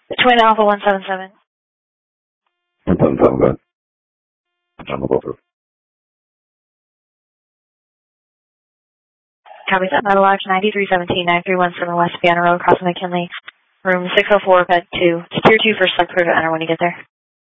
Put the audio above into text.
Twin Alpha 177. 177, go ahead. John, we'll go through. Copy that. Metal Lodge 9317-9317 West Piano Road, crossing McKinley. Room 604, bed 2. Secure 2 for select crew to enter when you get there.